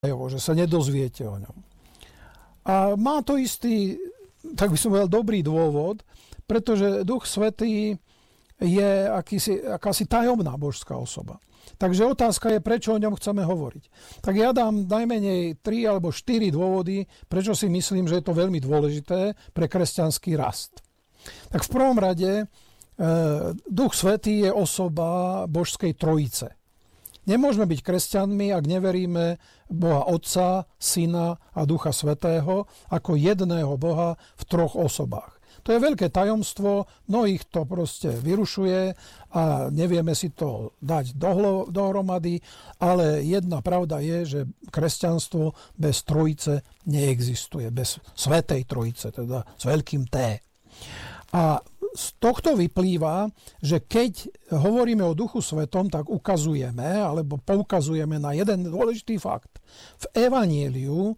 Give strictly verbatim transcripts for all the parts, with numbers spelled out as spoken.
že sa nedozviete o ňom. A má to istý, tak by som povedal, dobrý dôvod, pretože Duch Svätý je akýsi, akási tajomná božská osoba. Takže otázka je, prečo o ňom chceme hovoriť. Tak ja dám najmenej tri alebo štyri dôvody, prečo si myslím, že je to veľmi dôležité pre kresťanský rast. Tak v prvom rade, e, Duch Svätý je osoba božskej trojice. Nemôžeme byť kresťanmi, ak neveríme Boha Otca, Syna a Ducha Svätého ako jedného Boha v troch osobách. To je veľké tajomstvo, mnohých to proste vyrušuje a nevieme si to dať dohlo, dohromady, ale jedna pravda je, že kresťanstvo bez trojice neexistuje, bez Svätej Trojice, teda s veľkým T. A z tohto vyplýva, že keď hovoríme o Duchu Svätom, tak ukazujeme, alebo poukazujeme na jeden dôležitý fakt. V evanjeliu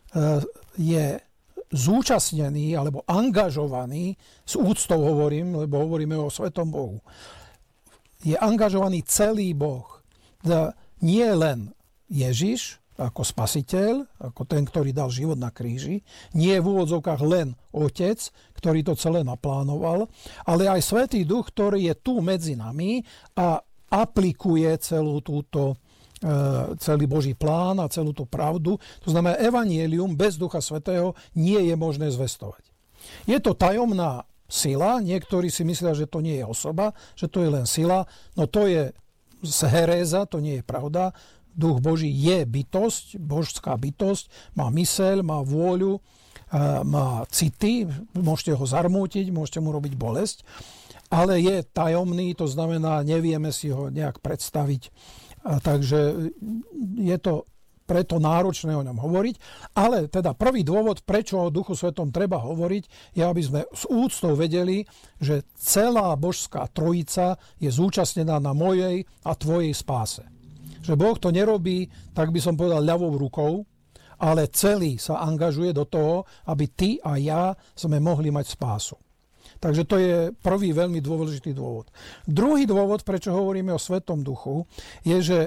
je zúčastnený, alebo angažovaný, s úctou hovorím, lebo hovoríme o Svätom Bohu, je angažovaný celý Boh. Nie len Ježiš, ako spasiteľ, ako ten, ktorý dal život na kríži. Nie je v úvodzovkách len Otec, ktorý to celé naplánoval, ale aj Svätý Duch, ktorý je tu medzi nami a aplikuje celú túto, celý Boží plán a celú tú pravdu. To znamená, evanjelium bez Ducha Svätého nie je možné zvestovať. Je to tajomná sila, niektorí si myslia, že to nie je osoba, že to je len sila, no to je heréza, to nie je pravda. Duch Boží je bytosť, božská bytosť, má myseľ, má vôľu, má city, môžete ho zarmútiť, môžete mu robiť bolesť, ale je tajomný, to znamená, nevieme si ho nejak predstaviť. Takže je to preto náročné o ňom hovoriť. Ale teda prvý dôvod, prečo o Duchu Svätom treba hovoriť, je, aby sme s úctou vedeli, že celá božská trojica je zúčastnená na mojej a tvojej spáse. Že Boh to nerobí, tak by som povedal, ľavou rukou, ale celý sa angažuje do toho, aby ty a ja sme mohli mať spásu. Takže to je prvý veľmi dôležitý dôvod. Druhý dôvod, prečo hovoríme o Svätom Duchu, je, že e,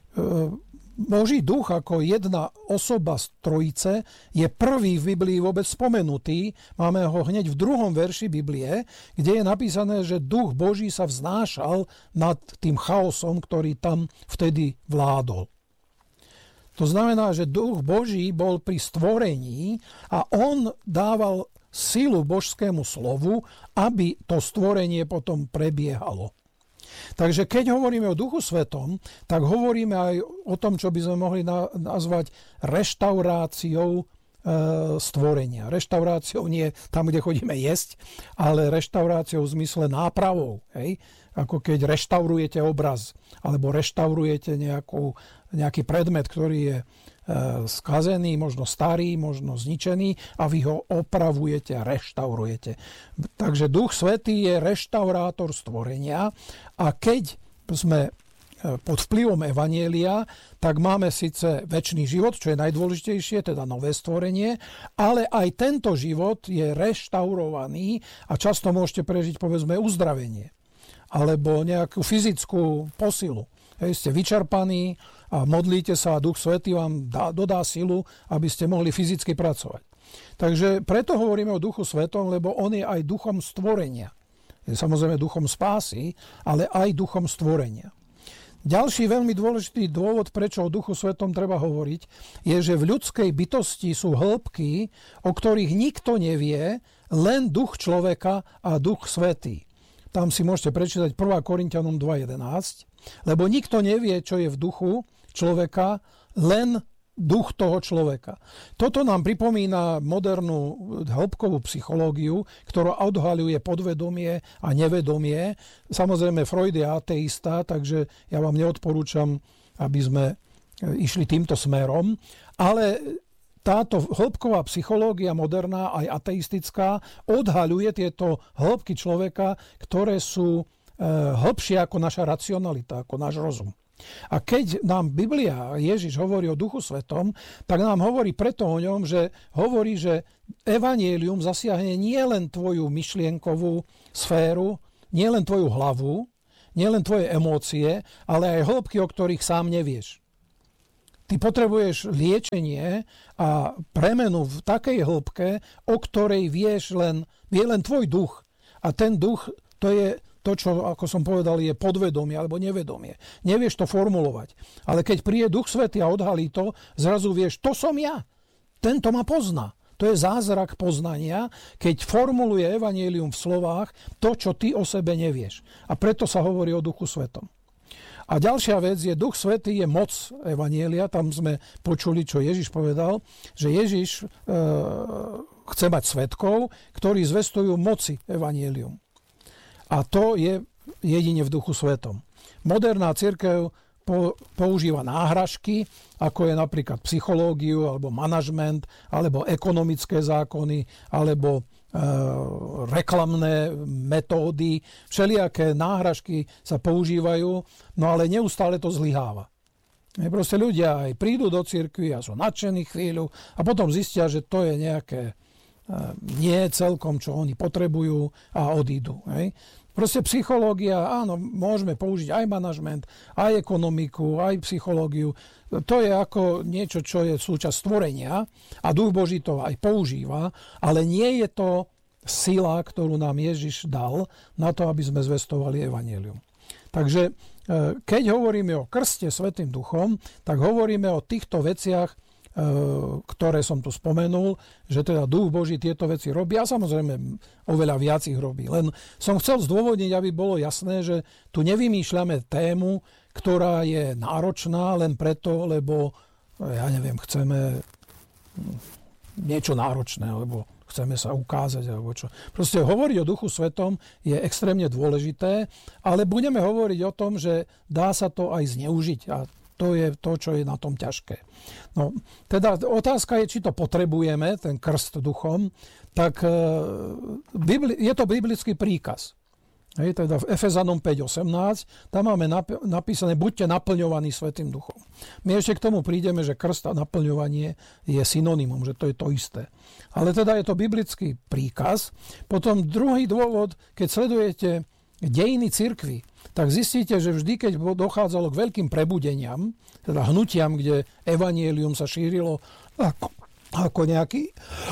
Boží duch ako jedna osoba z trojice je prvý v Biblii vôbec spomenutý. Máme ho hneď v druhom verši Biblie, kde je napísané, že duch Boží sa vznášal nad tým chaosom, ktorý tam vtedy vládol. To znamená, že duch Boží bol pri stvorení a on dával silu božskému slovu, aby to stvorenie potom prebiehalo. Takže keď hovoríme o Duchu Svätom, tak hovoríme aj o tom, čo by sme mohli na, nazvať reštauráciou e, stvorenia. Reštauráciou nie tam, kde chodíme jesť, ale reštauráciou v zmysle nápravou. Hej? Ako keď reštaurujete obraz, alebo reštaurujete nejakú, nejaký predmet, ktorý je e, skazený, možno starý, možno zničený a vy ho opravujete a reštaurujete. Takže Duch Svätý je reštaurátor stvorenia a keď sme pod vplyvom evanjelia, tak máme síce večný život, čo je najdôležitejšie, teda nové stvorenie, ale aj tento život je reštaurovaný a často môžete prežiť, povedzme, uzdravenie alebo nejakú fyzickú posilu. Hej, ste vyčerpaní a modlíte sa a Duch Svätý vám dá, dodá silu, aby ste mohli fyzicky pracovať. Takže preto hovoríme o Duchu Svätom, lebo on je aj duchom stvorenia. Je samozrejme duchom spásy, ale aj duchom stvorenia. Ďalší veľmi dôležitý dôvod, prečo o Duchu Svätom treba hovoriť, je, že v ľudskej bytosti sú hĺbky, o ktorých nikto nevie, len duch človeka a Duch Svätý. Tam si môžete prečítať prvá Korinťanom dva jedenásť, lebo nikto nevie, čo je v duchu človeka, len duch toho človeka. Toto nám pripomína modernú hĺbkovú psychológiu, ktorá odhaľuje podvedomie a nevedomie. Samozrejme, Freud je ateista, takže ja vám neodporúčam, aby sme išli týmto smerom, ale táto hĺbková psychológia, moderná aj ateistická, odhaľuje tieto hĺbky človeka, ktoré sú e, hĺbšie ako naša racionalita, ako náš rozum. A keď nám Biblia, Ježiš hovorí o Duchu Svätom, tak nám hovorí preto o ňom, že hovorí, že evanjelium zasiahne nielen tvoju myšlienkovú sféru, nielen tvoju hlavu, nielen tvoje emócie, ale aj hĺbky, o ktorých sám nevieš. Ty potrebuješ liečenie a premenu v takej hĺbke, o ktorej vieš len, vie len tvoj duch. A ten duch, to je to, čo, ako som povedal, je podvedomie alebo nevedomie. Nevieš to formulovať. Ale keď príde Duch Svätý a odhalí to, zrazu vieš, to som ja. Tento ma pozná. To je zázrak poznania, keď formuluje evanjelium v slovách to, čo ty o sebe nevieš. A preto sa hovorí o Duchu Svätom. A ďalšia vec je, Duch Svätý je moc evanjelia. Tam sme počuli, čo Ježiš povedal, že Ježiš e, chce mať svedkov, ktorí zvestujú moci evanjelium. A to je jedine v Duchu Svätom. Moderná cirkev po, používa náhražky, ako je napríklad psychológiu, alebo manažment, alebo ekonomické zákony, alebo e, reklamné metódy. Všelijaké náhražky sa používajú, no ale neustále to zlyháva. Proste ľudia aj prídu do cirkvi a sú nadšení chvíľu a potom zistia, že to je nejaké e, nie celkom, čo oni potrebujú a odídu. Hej. Proste psychológia, áno, môžeme použiť aj manažment, aj ekonomiku, aj psychológiu. To je ako niečo, čo je súčasť stvorenia a Duch Boží to aj používa, ale nie je to sila, ktorú nám Ježiš dal na to, aby sme zvestovali evanjelium. Takže keď hovoríme o krste Svätým Duchom, tak hovoríme o týchto veciach, ktoré som tu spomenul, že teda Duch Boží tieto veci robí a samozrejme oveľa viac ich robí. Len som chcel zdôvodniť, aby bolo jasné, že tu nevymýšľame tému, ktorá je náročná len preto, lebo ja neviem, chceme niečo náročné, alebo chceme sa ukázať, alebo čo. Proste hovoriť o Duchu Svätom je extrémne dôležité, ale budeme hovoriť o tom, že dá sa to aj zneužiť a to je to, čo je na tom ťažké. No, teda otázka je, či to potrebujeme, ten krst duchom, tak je to biblický príkaz. Hej, teda v Efezanom päť osemnásť, tam máme napísané, buďte naplňovaní Svätým Duchom. My ešte k tomu prídeme, že krst a naplňovanie je synonymum, že to je to isté. Ale teda je to biblický príkaz. Potom druhý dôvod, keď sledujete dejiny cirkvi, tak zistíte, že vždy, keď dochádzalo k veľkým prebudeniam, teda hnutiam, kde evanjelium sa šírilo ako, ako nejaký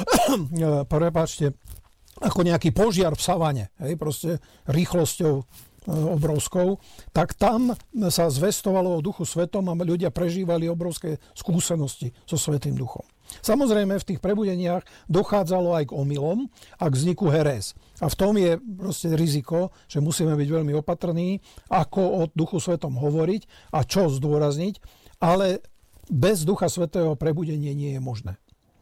prepáčte, ako nejaký požiar v savane, hej, proste rýchlosťou obrovskou, tak tam sa zvestovalo o Duchu Svätom a ľudia prežívali obrovské skúsenosti so Svätým Duchom. Samozrejme, v tých prebudeniach dochádzalo aj k omylom a k vzniku herés. A v tom je proste riziko, že musíme byť veľmi opatrní, ako o Duchu Svätom hovoriť a čo zdôrazniť, ale bez Ducha Svätého prebudenie nie je možné.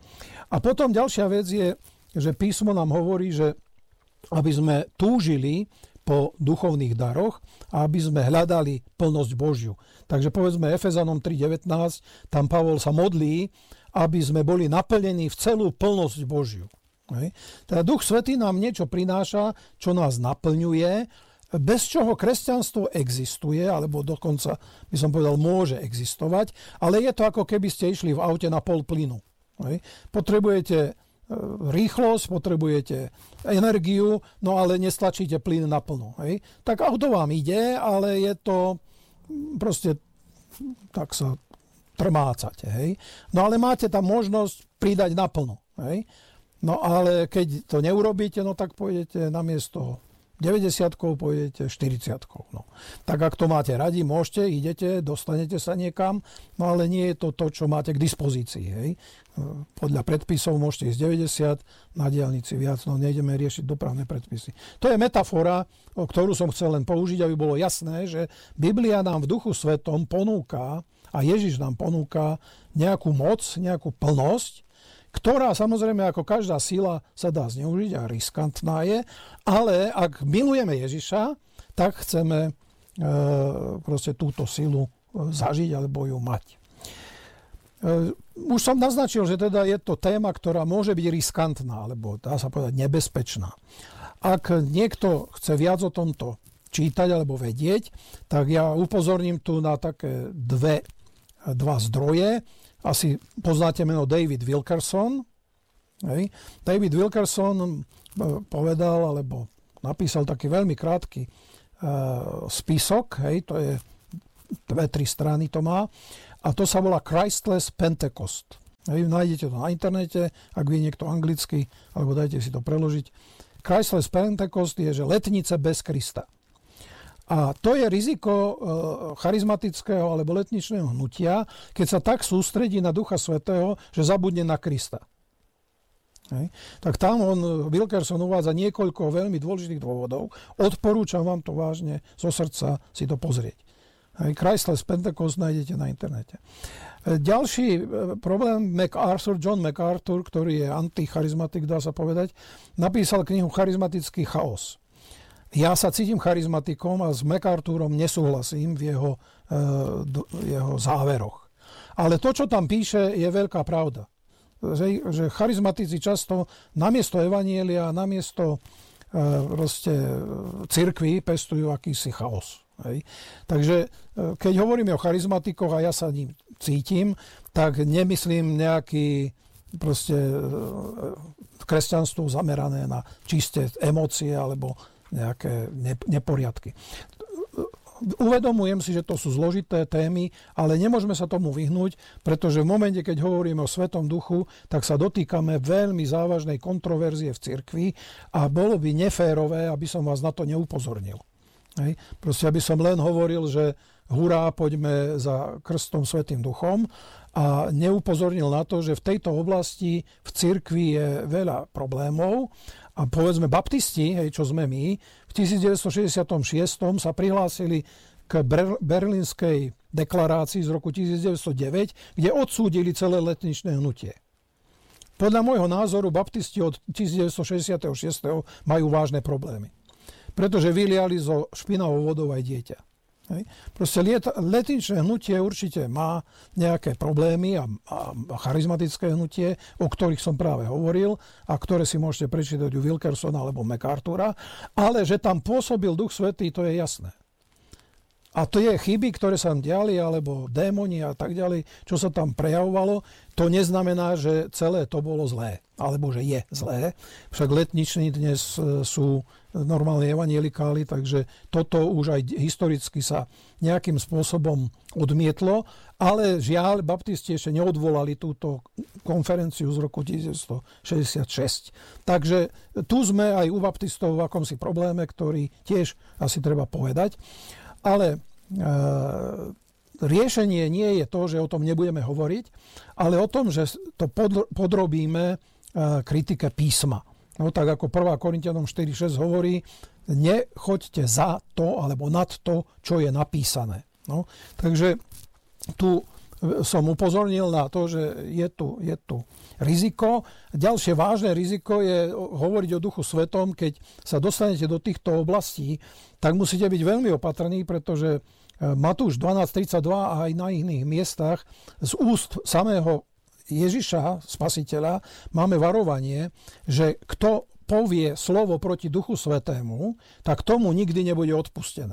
A potom ďalšia vec je, že písmo nám hovorí, že aby sme túžili po duchovných daroch a aby sme hľadali plnosť Božiu. Takže povedzme Efezanom tri devätnásť, tam Pavol sa modlí, aby sme boli naplnení v celú plnosť Božiu. Hej. Teda Duch Svätý nám niečo prináša, čo nás naplňuje, bez čoho kresťanstvo existuje, alebo dokonca by som povedal, môže existovať, ale je to ako keby ste išli v aute na pol plynu. Hej. Potrebujete rýchlosť, potrebujete energiu, no ale nestlačíte plyn naplno. Hej. Tak auto vám ide, ale je to proste tak sa trmácate. Hej. No ale máte tam možnosť pridať naplno. Hej. No ale keď to neurobíte, no tak pôjdete namiesto deväťdesiatkou, pôjdete štyridsiatkou. No. Tak ak to máte radi, môžete, idete, dostanete sa niekam, no ale nie je to to, čo máte k dispozícii. Hej. Podľa predpisov môžete ísť deväťdesiat, na diaľnici viac, no nejdeme riešiť dopravné predpisy. To je metafora, o ktorú som chcel len použiť, aby bolo jasné, že Biblia nám v Duchu Svätom ponúka a Ježiš nám ponúka nejakú moc, nejakú plnosť, ktorá samozrejme ako každá sila sa dá zneužiť a riskantná je, ale ak milujeme Ježiša, tak chceme e, proste túto silu zažiť alebo ju mať. E, už som naznačil, že teda je to téma, ktorá môže byť riskantná, alebo dá sa povedať nebezpečná. Ak niekto chce viac o tomto čítať alebo vedieť, tak ja upozorním tu na také dve, dva zdroje. Asi poznáte meno David Wilkerson. Hej. David Wilkerson povedal, alebo napísal taký veľmi krátky uh, spisok, hej, to je dve, tri strany to má, a to sa volá Christless Pentecost. Hej, nájdete to na internete, ak vie niekto anglicky, alebo dajte si to preložiť. Christless Pentecost je, že letnice bez Krista. A to je riziko e, charizmatického alebo letničného hnutia, keď sa tak sústredí na Ducha Svätého, že zabudne na Krista. Hej. Tak tam on, Wilkerson uvádza niekoľko veľmi dôležitých dôvodov. Odporúčam vám to vážne zo srdca si to pozrieť. Hej. Christless Pentecost nájdete na internete. Ďalší problém, MacArthur, John MacArthur, ktorý je anticharizmatik, dá sa povedať, napísal knihu Charizmatický chaos. Ja sa cítim charizmatikom a s MacArthurom nesúhlasím v jeho, v jeho záveroch. Ale to, čo tam píše, je veľká pravda. Že, že charizmatici často namiesto evanjelia, namiesto proste cirkvi pestujú akýsi chaos. Hej. Takže keď hovoríme o charizmatikoch a ja sa ním cítim, tak nemyslím nejaký proste kresťanstvo zamerané na čisté emócie alebo nejaké neporiadky. Uvedomujem si, že to sú zložité témy, ale nemôžeme sa tomu vyhnúť, pretože v momente, keď hovoríme o Svetom Duchu, tak sa dotýkame veľmi závažnej kontroverzie v cirkvi a bolo by neférové, aby som vás na to neupozornil. Hej. Proste, aby som len hovoril, že hurá, poďme za krstom Svätým Duchom a neupozornil na to, že v tejto oblasti v cirkvi je veľa problémov a povedzme baptisti, hej, čo sme my, v devätnásťstošesťdesiatšesť sa prihlásili k Berlínskej deklarácii z roku devätnásťstodeväť, kde odsúdili celé letničné hnutie. Podľa môjho názoru baptisti od devätnásťstošesťdesiatšesť majú vážne problémy, pretože vyliali zo špinavou vodou aj dieťa. Hej. Proste letničné hnutie určite má nejaké problémy a, a, a charizmatické hnutie, o ktorých som práve hovoril a ktoré si môžete prečítať u Wilkersona alebo MacArthura, ale že tam pôsobil Duch Svätý, to je jasné. A to je chyby, ktoré sa tam diali, alebo démoni a tak ďalej, čo sa tam prejavovalo, to neznamená, že celé to bolo zlé, alebo že je zlé. Však letniční dnes sú normálni evanjelikáli, takže toto už aj historicky sa nejakým spôsobom odmietlo, ale žiaľ, baptisti ešte neodvolali túto konferenciu z roku devätnásťstošesťdesiatšesť. Takže tu sme aj u baptistov v akomsi probléme, ktorý tiež asi treba povedať. Ale e, riešenie nie je to, že o tom nebudeme hovoriť, ale o tom, že to podrobíme e, kritike písma. No tak ako prvá Korinťanom štyri šesť hovorí, nechoďte za to alebo nad to, čo je napísané. No, takže tu som upozornil na to, že je tu, je tu riziko. Ďalšie vážne riziko je hovoriť o Duchu Svetom. Keď sa dostanete do týchto oblastí, tak musíte byť veľmi opatrní, pretože Matúš dvanásť tridsaťdva a aj na iných miestach z úst samého Ježiša, spasiteľa, máme varovanie, že kto povie slovo proti Duchu Svätému, tak tomu nikdy nebude odpustené.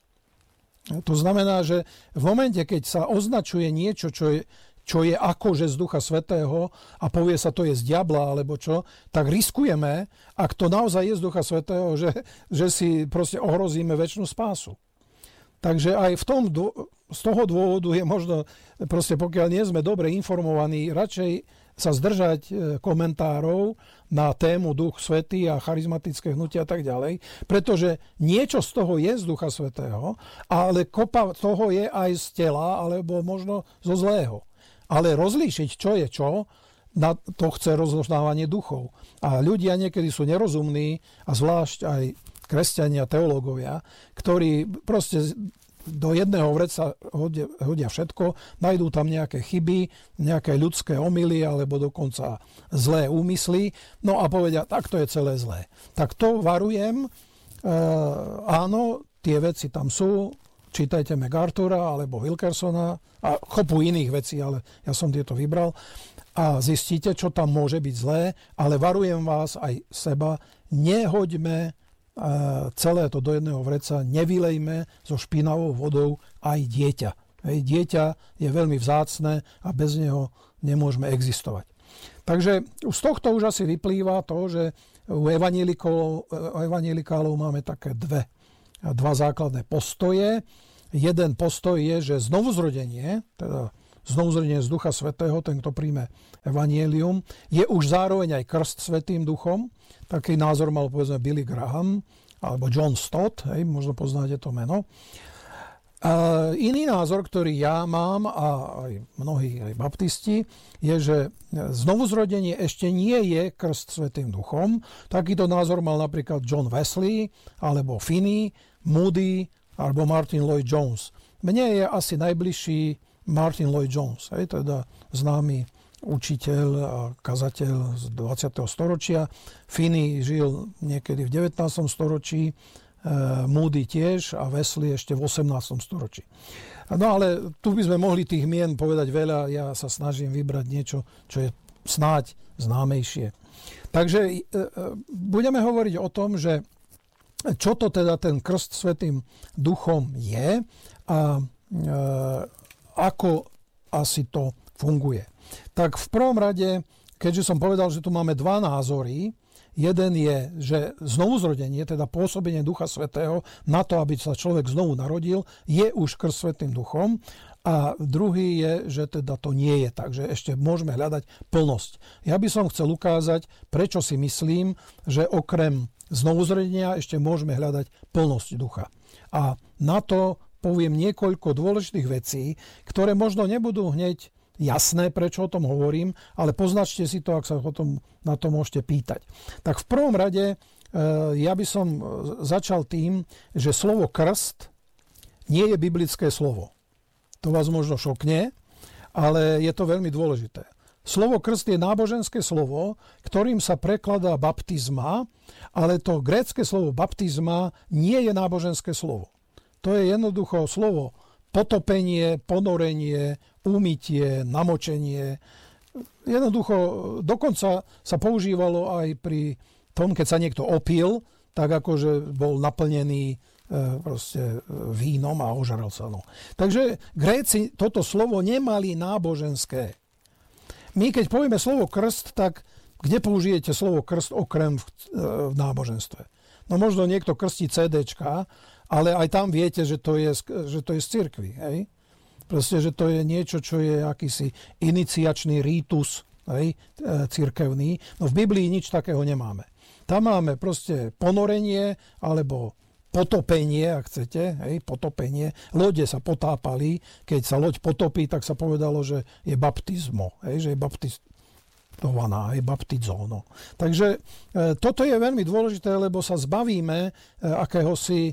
To znamená, že v momente, keď sa označuje niečo, čo je, čo je akože z Ducha Svätého a povie sa, to je z diabla alebo čo, tak riskujeme, ak to naozaj je z Ducha Svätého, že, že si proste ohrozíme večnú spásu. Takže aj v tom, z toho dôvodu je možno, proste pokiaľ nie sme dobre informovaní, radšej sa zdržať komentárov na tému Duch Svätý a charizmatické hnutia a tak ďalej, pretože niečo z toho je z Ducha Svätého, ale kopa toho je aj z tela, alebo možno zo zlého. Ale rozlíšiť, čo je čo, na to chce rozoznávanie duchov. A ľudia niekedy sú nerozumní, a zvlášť aj kresťania, teológovia, ktorí proste do jedného vreca hodia, hodia všetko, najdú tam nejaké chyby, nejaké ľudské omyly alebo dokonca zlé úmysly, no a povedia, tak to je celé zlé. Tak to varujem, e, áno, tie veci tam sú, čítajte MacArthura alebo Wilkersona a kopu iných vecí, ale ja som tieto vybral a zistíte, čo tam môže byť zlé, ale varujem vás aj seba, nehoďme celé to do jedného vreca, nevylejme so špinavou vodou aj dieťa. Hej, dieťa je veľmi vzácne a bez neho nemôžeme existovať. Takže z tohto už asi vyplýva to, že u evanjelikálov, evanjelikálov máme také dve, dva základné postoje. Jeden postoj je, že znovuzrodenie, teda znovuzrodenie z Ducha Svätého, ten, kto príjme evanjelium, je už zároveň aj krst Svätým Duchom. Taký názor mal povedzme Billy Graham alebo John Stott, hej, možno poznáte to meno. A iný názor, ktorý ja mám a aj mnohí aj baptisti, je, že znovuzrodenie ešte nie je krst Svätým Duchom. Takýto názor mal napríklad John Wesley, alebo Finney, Moody, alebo Martin Lloyd Jones. Mne je asi najbližší Martin Lloyd Jones, hej, teda známy učiteľ a kazateľ z dvadsiateho storočia. Finney žil niekedy v devätnástom storočí, Moody tiež a Wesley ešte v osemnástom storočí. No ale tu by sme mohli tých mien povedať veľa, ja sa snažím vybrať niečo, čo je snáď známejšie. Takže budeme hovoriť o tom, že čo to teda ten krst Svätým Duchom je a e, ako asi to funguje. Tak v prvom rade, keďže som povedal, že tu máme dva názory, jeden je, že znovuzrodenie, teda pôsobenie Ducha Svätého na to, aby sa človek znovu narodil, je už krst Svätým Duchom. A druhý je, že teda to nie je tak, že ešte môžeme hľadať plnosť. Ja by som chcel ukázať, prečo si myslím, že okrem znovuzrodenia ešte môžeme hľadať plnosť ducha. A na to poviem niekoľko dôležitých vecí, ktoré možno nebudú hneď jasné, prečo o tom hovorím, ale poznačte si to, ak sa o tom, na to môžete pýtať. Tak v prvom rade ja by som začal tým, že slovo krst nie je biblické slovo. To vás možno šokne, ale je to veľmi dôležité. Slovo krst je náboženské slovo, ktorým sa prekladá baptizma, ale to grécke slovo baptizma nie je náboženské slovo. To je jednoducho slovo potopenie, ponorenie, umytie, namočenie. Jednoducho, dokonca sa používalo aj pri tom, keď sa niekto opil, tak akože bol naplnený proste vínom a ožral sa. No. Takže Gréci toto slovo nemali náboženské. My keď povieme slovo krst, tak kde použijete slovo krst okrem v, v náboženstve? No možno niekto krstí CDčka, ale aj tam viete, že to je, že to je z cirkvi. Hej? Proste, že to je niečo, čo je akýsi iniciačný rítus, hej, cirkevný. No v Biblii nič takého nemáme. Tam máme proste ponorenie alebo potopenie, ak chcete, hej, potopenie. Lode sa potápali, keď sa loď potopí, tak sa povedalo, že je baptizmo, hej, že je baptizovaná, je baptizono. Takže e, toto je veľmi dôležité, lebo sa zbavíme e, akéhosi e,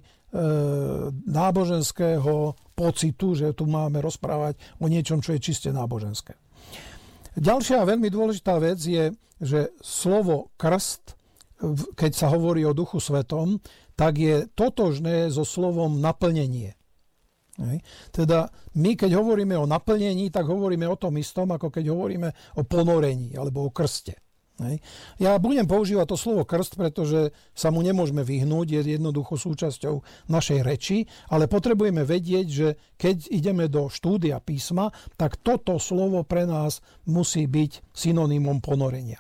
náboženského pocitu, že tu máme rozprávať o niečom, čo je čiste náboženské. Ďalšia veľmi dôležitá vec je, že slovo krst, keď sa hovorí o Duchu Svetom, tak je totožné so slovom naplnenie. Hej. Teda my, keď hovoríme o naplnení, tak hovoríme o tom istom, ako keď hovoríme o ponorení alebo o krste. Hej. Ja budem používať to slovo krst, pretože sa mu nemôžeme vyhnúť, je jednoducho súčasťou našej reči, ale potrebujeme vedieť, že keď ideme do štúdia písma, tak toto slovo pre nás musí byť synonymom ponorenia.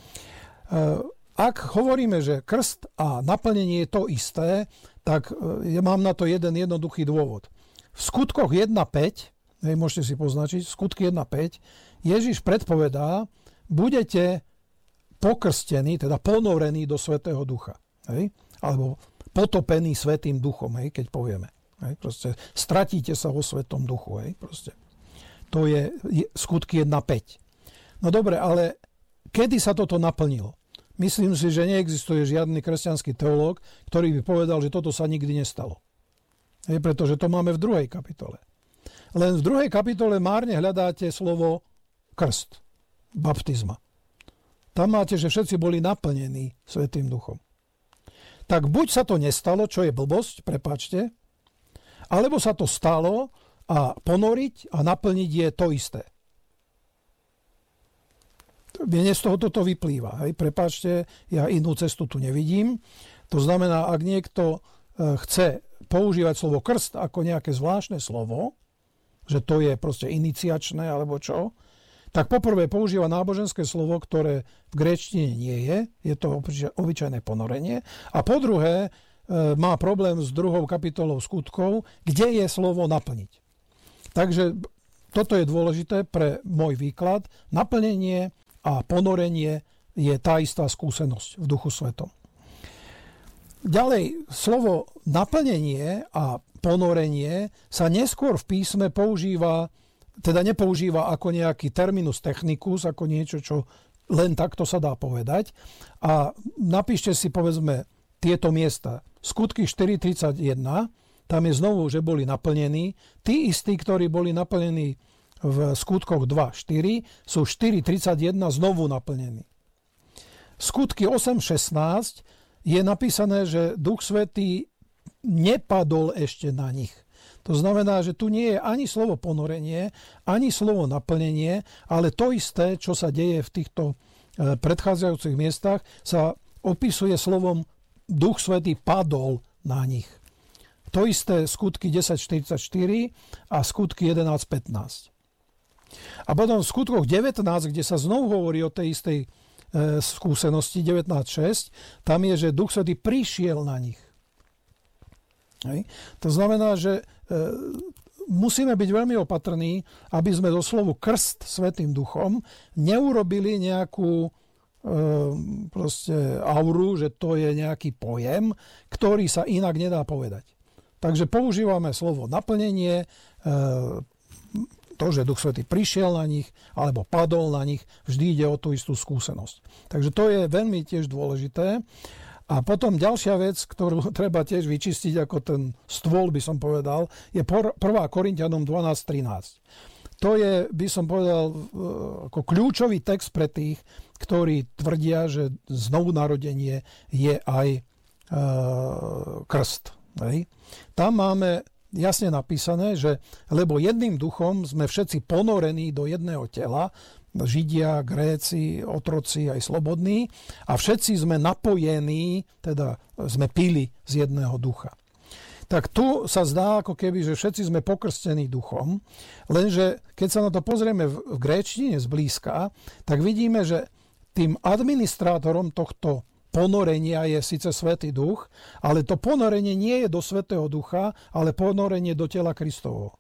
Ak hovoríme, že krst a naplnenie je to isté, tak ja mám na to jeden jednoduchý dôvod. V skutkoch jedna päť, môžete si poznačiť, skutky jedna päť, Ježiš predpovedá, budete pokrstení, teda ponorení do Svätého Ducha. Hej? Alebo potopení Svätým Duchom, hej, keď povieme. Hej? Proste stratíte sa vo Svätom Duchu. Hej? Proste. To je skutky jedna päť. No dobre, ale kedy sa toto naplnilo? Myslím si, že neexistuje žiadny kresťanský teológ, ktorý by povedal, že toto sa nikdy nestalo. Je, pretože to máme v druhej kapitole. Len v druhej kapitole márne hľadáte slovo krst, baptizma. Tam máte, že všetci boli naplnení Svätým Duchom. Tak buď sa to nestalo, čo je blbosť, prepáčte, alebo sa to stalo a ponoriť a naplniť je to isté. Mne z toho toto vyplýva. Hej. Prepáčte, ja inú cestu tu nevidím. To znamená, ak niekto chce používať slovo krst ako nejaké zvláštne slovo, že to je proste iniciačné alebo čo, tak poprvé používa náboženské slovo, ktoré v gréčtine nie je. Je to obyčajné ponorenie. A po druhé má problém s druhou kapitolou skutkov, kde je slovo naplniť. Takže toto je dôležité pre môj výklad. Naplnenie a ponorenie je tá istá skúsenosť v Duchu Svetom. Ďalej, slovo naplnenie a ponorenie sa neskôr v písme používa, teda nepoužíva ako nejaký terminus technicus, ako niečo, čo len takto sa dá povedať. A napíšte si, povedzme, tieto miesta. Skutky štyri tridsaťjeden, tam je znovu, že boli naplnení. Tí istí, ktorí boli naplnení v skutkoch dva štyri, sú štyri tridsaťjeden znovu naplnení. Skutky osem šestnásť je napísané, že Duch Svätý nepadol ešte na nich. To znamená, že tu nie je ani slovo ponorenie, ani slovo naplnenie, ale to isté, čo sa deje v týchto predchádzajúcich miestach, sa opisuje slovom Duch Svätý padol na nich. To isté skutky desať štyridsaťštyri a skutky jedenásť pätnásť. A potom v skutkoch devätnásť, kde sa znovu hovorí o tej istej e, skúsenosti, devätnásť šesť, tam je, že Duch Svätý prišiel na nich. Hej. To znamená, že e, musíme byť veľmi opatrní, aby sme do slovu krst Svätým Duchom neurobili nejakú e, proste auru, že to je nejaký pojem, ktorý sa inak nedá povedať. Takže používame slovo naplnenie, e, to, že Duch Svätý prišiel na nich, alebo padol na nich, vždy ide o tú istú skúsenosť. Takže to je veľmi tiež dôležité. A potom ďalšia vec, ktorú treba tiež vyčistiť ako ten stôl, by som povedal, je prvá Korinťanom dvanásť trinásť. To je, by som povedal, ako kľúčový text pre tých, ktorí tvrdia, že znovunarodenie je aj e, krst. Hej. Tam máme jasne napísané, že lebo jedným duchom sme všetci ponorení do jedného tela, Židia, Gréci, otroci aj slobodní, a všetci sme napojení, teda sme pili z jedného ducha. Tak tu sa zdá, ako keby, že všetci sme pokrstení duchom, lenže keď sa na to pozrieme v gréčtine zblízka, tak vidíme, že tým administrátorom tohto ponorenia je síce Svätý Duch, ale to ponorenie nie je do Svätého Ducha, ale ponorenie do tela Kristovho.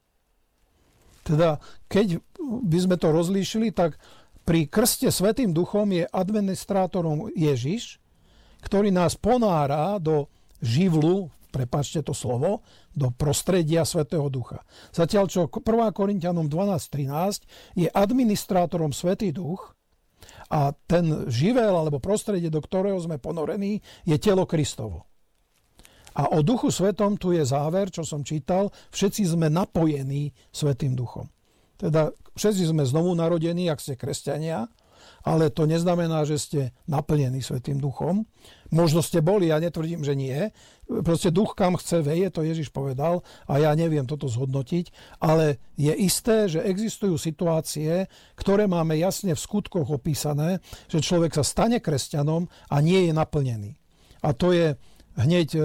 Teda, keď by sme to rozlíšili, tak pri krste Svätým Duchom je administrátorom Ježiš, ktorý nás ponára do živlu, prepáčte to slovo, do prostredia Svätého Ducha. Zatiaľ, čo prvá Korinťanom dvanásť trinásť je administrátorom Svätý Duch a ten živel alebo prostredie, do ktorého sme ponorení, je telo Kristovo. A o Duchu Svetom tu je záver, čo som čítal, všetci sme napojení Svätým Duchom. Teda všetci sme znovu narodení, ak ste kresťania, ale to neznamená, že ste naplnení Svätým Duchom. Možno ste boli, ja netvrdím, že nie. Proste duch kam chce veje, to Ježiš povedal a ja neviem toto zhodnotiť, ale je isté, že existujú situácie, ktoré máme jasne v skutkoch opísané, že človek sa stane kresťanom a nie je naplnený. A to je hneď e,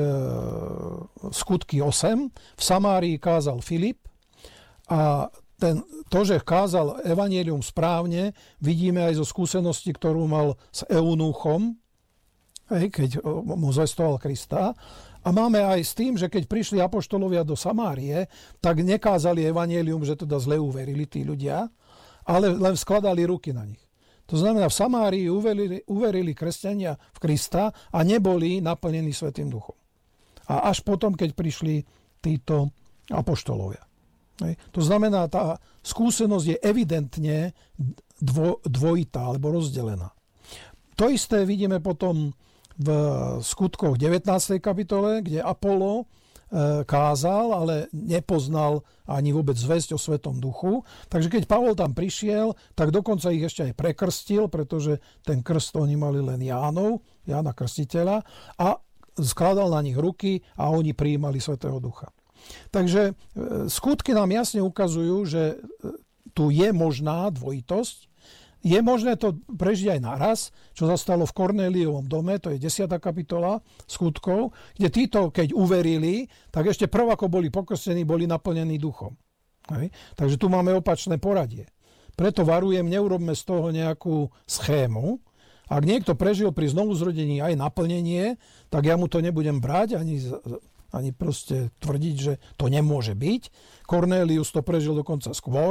skutky osem. V Samárii kázal Filip a ten, to, že kázal evanjelium správne, vidíme aj zo skúsenosti, ktorú mal s eunuchom, hej, keď mu zvestoval Krista. A máme aj s tým, že keď prišli apoštolovia do Samárie, tak nekázali evanjelium, že teda zle uverili tí ľudia, ale len skladali ruky na nich. To znamená, v Samárii uverili, uverili kresťania v Krista a neboli naplnení Svätým Duchom. A až potom, keď prišli títo apoštolovia. Hej. To znamená, tá skúsenosť je evidentne dvo, dvojitá alebo rozdelená. To isté vidíme potom v skutkoch devätnástej kapitole, kde Apollo e, kázal, ale nepoznal ani vôbec zvesť o Svätom Duchu. Takže keď Pavol tam prišiel, tak dokonca ich ešte aj prekrstil, pretože ten krst oni mali len Jánov, Jána Krstiteľa, a skladal na nich ruky a oni prijímali Svätého Ducha. Takže e, skutky nám jasne ukazujú, že e, tu je možná dvojitosť. Je možné to prežiť aj naraz, čo sa stalo v Kornéliovom dome, to je desiata kapitola skutkov, kde títo, keď uverili, tak ešte prv, ako boli pokrstení, boli naplnení duchom. Hej? Takže tu máme opačné poradie. Preto varujem, neurobme z toho nejakú schému. Ak niekto prežil pri znovuzrodení aj naplnenie, tak ja mu to nebudem brať, ani, ani proste tvrdiť, že to nemôže byť. Kornélius to prežil dokonca skôr,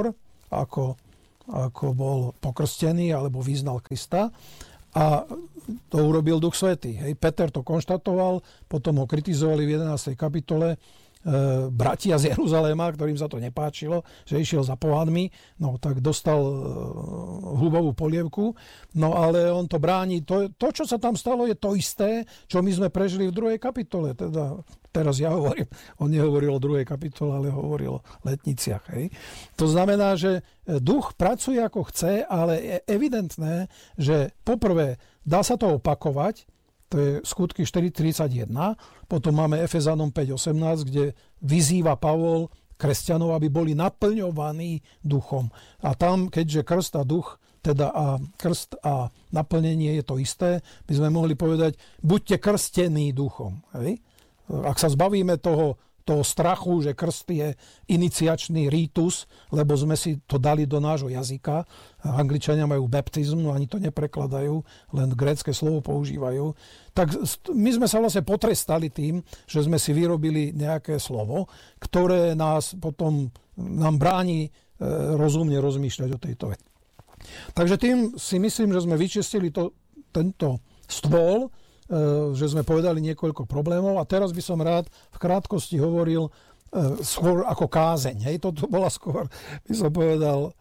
ako, ako bol pokrstený alebo vyznal Krista. A to urobil Duch Svätý. Hej. Peter to konštatoval, potom ho kritizovali v jedenástej kapitole e, bratia z Jeruzaléma, ktorým sa to nepáčilo, že išiel za pohanmi, no tak dostal e, hlubovú polievku, no ale on to bráni. To, to, čo sa tam stalo, je to isté, čo my sme prežili v druhej kapitole. Teda teraz ja hovorím, on nehovoril o druhej kapitole, ale hovoril o letniciach. Hej. To znamená, že duch pracuje ako chce, ale je evidentné, že poprvé dá sa to opakovať, to je skutky štyri tridsaťjeden, potom máme Efezanom päť osemnásť, kde vyzýva Pavol kresťanov, aby boli naplňovaní duchom. A tam, keďže krst a duch, teda a krst a naplnenie je to isté, by sme mohli povedať, buďte krstení duchom. Hej? Ak sa zbavíme toho, toho strachu, že krst je iniciačný rítus, lebo sme si to dali do nášho jazyka. Angličania majú baptizm, no ani to neprekladajú, len grécke slovo používajú. Tak my sme sa vlastne potrestali tým, že sme si vyrobili nejaké slovo, ktoré nás potom nám bráni rozumne rozmýšľať o tejto veci. Takže tým si myslím, že sme vyčistili to, tento stôl, že sme povedali niekoľko problémov a teraz by som rád v krátkosti hovoril skôr ako kázeň. Hej, toto bola skôr, by som povedal,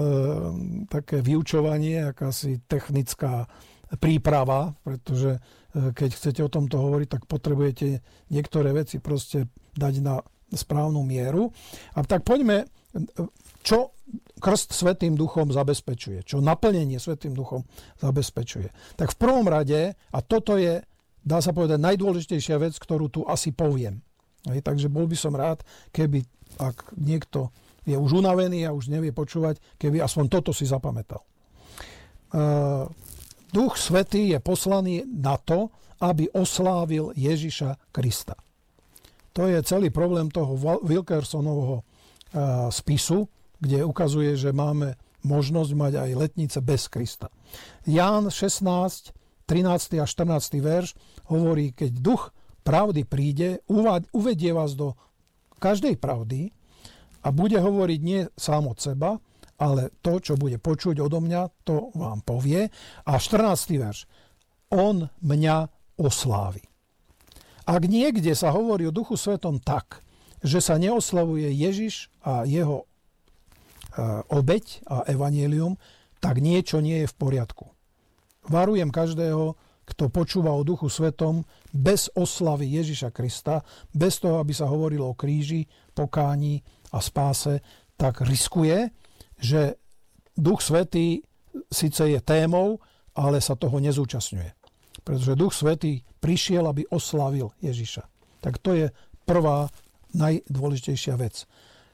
také vyučovanie, akási technická príprava, pretože keď chcete o tomto hovoriť, tak potrebujete niektoré veci proste dať na správnu mieru. A tak poďme, čo krst Svätým duchom zabezpečuje, čo naplnenie Svätým duchom zabezpečuje. Tak v prvom rade, a toto je, dá sa povedať, najdôležitejšia vec, ktorú tu asi poviem. Hej, takže bol by som rád, keby, ak niekto je už unavený a už nevie počúvať, keby aspoň toto si zapamätal. Uh, Duch Svätý je poslaný na to, aby oslávil Ježiša Krista. To je celý problém toho Wilkersonovho uh, spisu, kde ukazuje, že máme možnosť mať aj letnice bez Krista. Ján šestnásť, trinásty a štrnásty verš hovorí, keď duch pravdy príde, uvedie vás do každej pravdy a bude hovoriť nie sám od seba, ale to, čo bude počuť odo mňa, to vám povie. A štrnásty verš. On mňa oslávi. Ak niekde sa hovorí o Duchu Svätom tak, že sa neoslavuje Ježiš a jeho obeť a evanjelium, tak niečo nie je v poriadku. Varujem každého, kto počúva o Duchu Svätom bez oslavy Ježiša Krista, bez toho, aby sa hovorilo o kríži, pokáni a spáse, tak riskuje, že Duch Svätý síce je témou, ale sa toho nezúčastňuje. Pretože Duch Svätý prišiel, aby oslavil Ježiša. Tak to je prvá najdôležitejšia vec.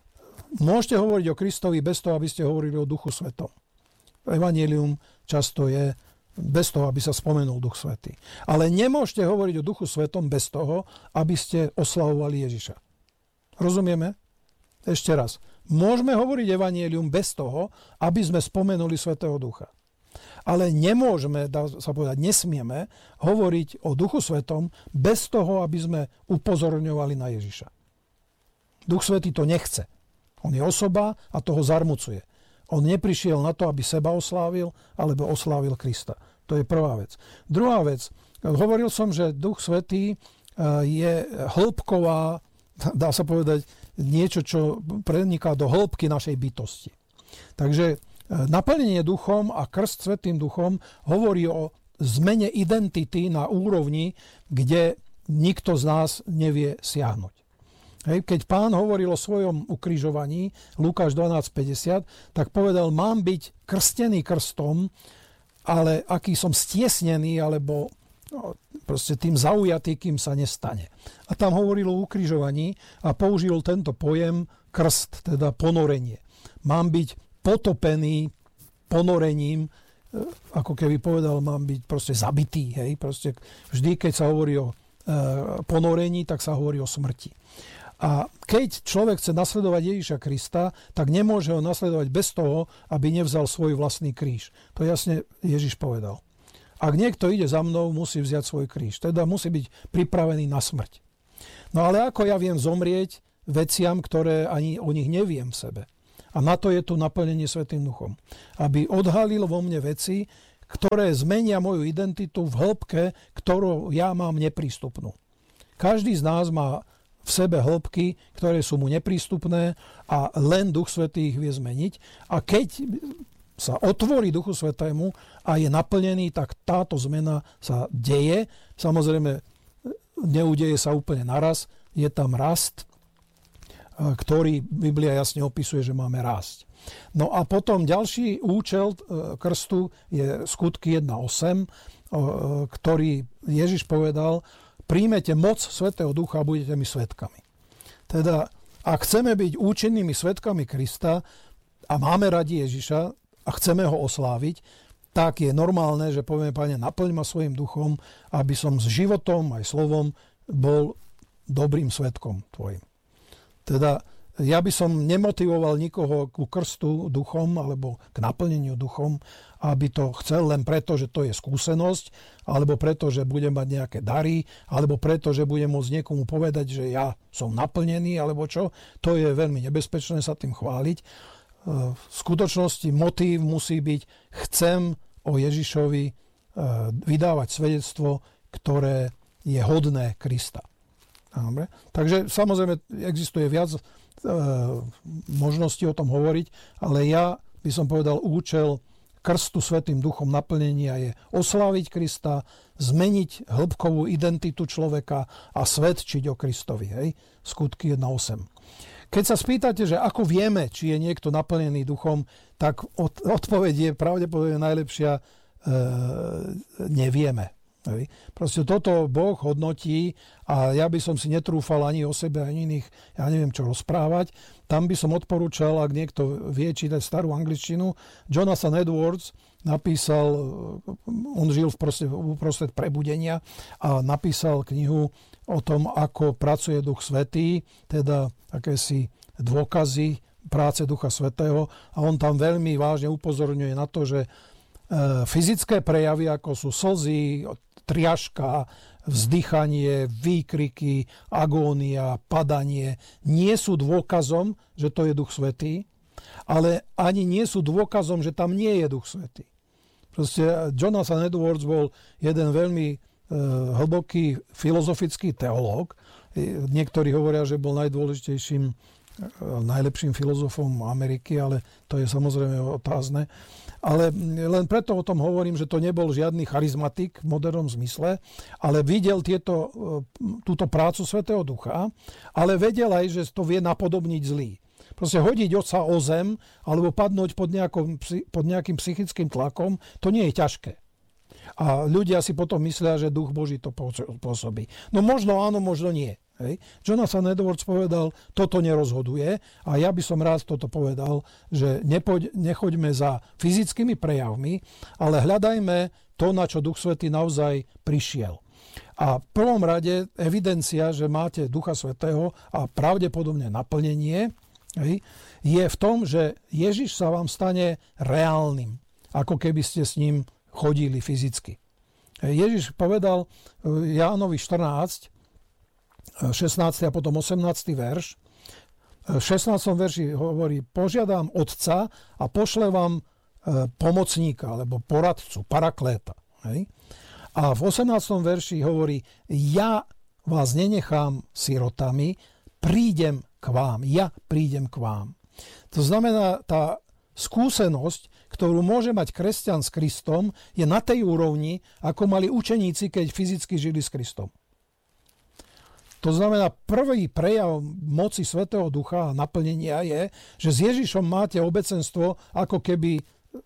Môžete hovoriť o Kristovi bez toho, aby ste hovorili o Duchu Svätom. Evanjelium často je bez toho, aby sa spomenul Duch Svätý. Ale nemôžete hovoriť o Duchu Svätom bez toho, aby ste oslavovali Ježiša. Rozumieme? Ešte raz. Môžeme hovoriť evanjelium bez toho, aby sme spomenuli Svätého Ducha. Ale nemôžeme, dá sa povedať, nesmieme hovoriť o Duchu Svätom bez toho, aby sme upozorňovali na Ježiša. Duch Svätý to nechce. On je osoba a toho zarmucuje. On neprišiel na to, aby seba oslávil, alebo oslávil Krista. To je prvá vec. Druhá vec. Hovoril som, že Duch Svätý je hĺbková, dá sa povedať, niečo, čo preniká do hĺbky našej bytosti. Takže naplnenie duchom a krst Svätým duchom hovorí o zmene identity na úrovni, kde nikto z nás nevie siahnuť. Hej, keď Pán hovoril o svojom ukrižovaní, Lukáš dvanásť päťdesiat, tak povedal, mám byť krstený krstom, ale aký som stiesnený, alebo no, proste tým zaujatý, kým sa nestane. A tam hovoril o ukrižovaní a použil tento pojem krst, teda ponorenie. Mám byť potopený ponorením, ako keby povedal, mám byť proste zabitý. Hej? Proste vždy, keď sa hovorí o e, ponorení, tak sa hovorí o smrti. A keď človek chce nasledovať Ježiša Krista, tak nemôže ho nasledovať bez toho, aby nevzal svoj vlastný kríž. To jasne Ježiš povedal. Ak niekto ide za mnou, musí vziať svoj kríž. Teda musí byť pripravený na smrť. No ale ako ja viem zomrieť veciam, ktoré ani o nich neviem v sebe? A na to je tu naplnenie Svätým Duchom. Aby odhalil vo mne veci, ktoré zmenia moju identitu v hĺbke, ktorú ja mám neprístupnú. Každý z nás má v sebe hĺbky, ktoré sú mu neprístupné a len Duch Svätý ich vie zmeniť. A keď sa otvorí Duchu Svätému a je naplnený, tak táto zmena sa deje. Samozrejme, neudeje sa úplne naraz. Je tam rast, ktorý Biblia jasne opisuje, že máme rásť. No a potom ďalší účel krstu je Skutky jedna osem, ktorý Ježiš povedal, príjmete moc Svätého Ducha a budete mi svedkami. Teda, ak chceme byť účinnými svedkami Krista a máme radi Ježiša a chceme ho osláviť, tak je normálne, že povieme, Pane, naplň ma svojim duchom, aby som s životom aj slovom bol dobrým svedkom tvojim. Teda ja by som nemotivoval nikoho ku krstu duchom alebo k naplneniu duchom, aby to chcel len preto, že to je skúsenosť, alebo preto, že bude mať nejaké dary, alebo preto, že bude môcť niekomu povedať, že ja som naplnený, alebo čo. To je veľmi nebezpečné sa tým chváliť. V skutočnosti motív musí byť, chcem o Ježišovi vydávať svedectvo, ktoré je hodné Krista. Dobre. Takže samozrejme existuje viac e, možností o tom hovoriť, ale ja by som povedal, účel krstu Svätým Duchom naplnenia je osláviť Krista, zmeniť hĺbkovú identitu človeka a svedčiť o Kristovi. Hej? Skutky jedna osem. Keď sa spýtate, že ako vieme, či je niekto naplnený duchom, tak od, odpoveď je pravdepodobne najlepšia, e, nevieme. Hej. Proste toto Boh hodnotí a ja by som si netrúfal ani o sebe, ani iných, ja neviem čo rozprávať. Tam by som odporúčal, ak niekto vie čítať starú angličtinu, Jonathan Edwards napísal, on žil v uprostred prebudenia a napísal knihu o tom, ako pracuje Duch Svätý, teda akési dôkazy práce Ducha Svätého a on tam veľmi vážne upozorňuje na to, že fyzické prejavy, ako sú slzy, triažka, vzdychanie, výkriky, agónia, padanie, nie sú dôkazom, že to je Duch Svätý, ale ani nie sú dôkazom, že tam nie je Duch Svätý. Proste Jonathan Edwards bol jeden veľmi e, hlboký filozofický teológ. Niektorí hovoria, že bol najdôležitejším, e, najlepším filozofom Ameriky, ale to je samozrejme otázne. Ale len preto o tom hovorím, že to nebol žiadny charizmatik v modernom zmysle, ale videl tieto, túto prácu Svätého Ducha, ale vedel aj, že to vie napodobniť zlý. Proste hodiť sa o zem alebo padnúť pod, nejakom, pod nejakým psychickým tlakom, to nie je ťažké. A ľudia si potom myslia, že Duch Boží to pôsobí. No možno áno, možno nie. Hej. Jonathan Edwards povedal, toto nerozhoduje a ja by som rád toto povedal, že nepoď, nechoďme za fyzickými prejavmi, ale hľadajme to, na čo Duch Svätý naozaj prišiel. A v prvom rade evidencia, že máte Ducha Svätého a pravdepodobne naplnenie, hej, je v tom, že Ježiš sa vám stane reálnym, ako keby ste s ním chodili fyzicky. Ježiš povedal Jánovi štrnásť, šestnásty a potom osemnásty verš. V šestnástom verši hovorí, požiadam Otca a pošle vám pomocníka, alebo poradcu, parakléta. Hej? A v osemnástom verši hovorí, ja vás nenechám sirotami, prídem k vám, ja prídem k vám. To znamená, tá skúsenosť, ktorú môže mať kresťan s Kristom, je na tej úrovni, ako mali učeníci, keď fyzicky žili s Kristom. To znamená, prvý prejav moci Svätého Ducha a naplnenia je, že s Ježišom máte obecenstvo, ako keby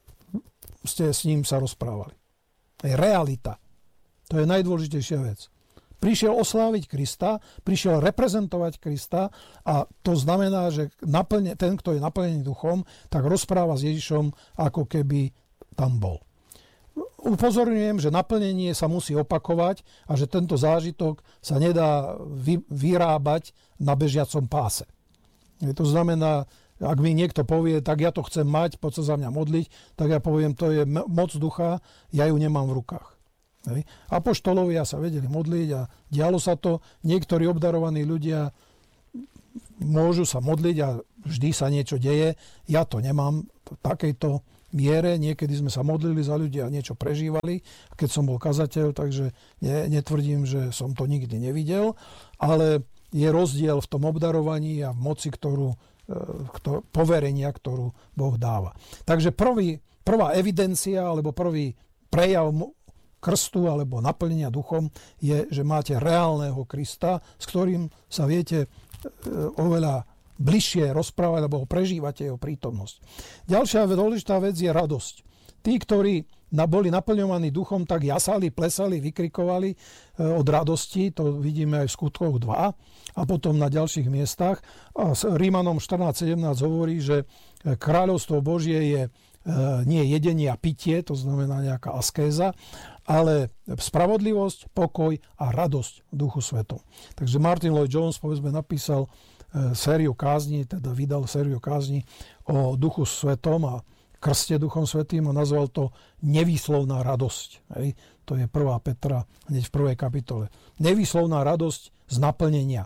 ste s ním sa rozprávali. To je realita. To je najdôležitejšia vec. Prišiel osláviť Krista, prišiel reprezentovať Krista a to znamená, že naplne, ten, kto je naplnený duchom, tak rozpráva s Ježišom, ako keby tam bol. Upozorňujem, že naplnenie sa musí opakovať a že tento zážitok sa nedá vy, vyrábať na bežiacom páse. To znamená, ak mi niekto povie, tak ja to chcem mať, poď sa za mňa modliť, tak ja poviem, to je moc ducha, ja ju nemám v rukách. Hej. Apoštolovia sa vedeli modliť a dialo sa to. Niektorí obdarovaní ľudia môžu sa modliť a vždy sa niečo deje. Ja to nemám v takejto miere. Niekedy sme sa modlili za ľudí a niečo prežívali, keď som bol kazateľ, takže ne, netvrdím, že som to nikdy nevidel, ale je rozdiel v tom obdarovaní a v moci, ktorú, kto, poverenia, ktorú Boh dáva. Takže prvý, prvá evidencia alebo prvý prejav krstu alebo naplnenia duchom je, že máte reálneho Krista, s ktorým sa viete oveľa bližšie rozprávať, alebo prežívate jeho prítomnosť. Ďalšia dôležitá vec je radosť. Tí, ktorí boli naplňovaní duchom, tak jasali, plesali, vykrikovali od radosti, to vidíme aj v skutkoch dva a potom na ďalších miestach. A s Rímanom štrnásť sedemnásť hovorí, že kráľovstvo Božie je nie jedenie a pitie, to znamená nejaká askéza, ale spravodlivosť, pokoj a radosť v Duchu Svetom. Takže Martin Lloyd-Jones, povedzme, napísal sériu kázni, teda vydal sériu kázni o Duchu Svetom a krste Duchom Svetým a nazval to Nevýslovná radosť. Hej. To je prvá Petra, hneď v prvej kapitole. Nevýslovná radosť z naplnenia.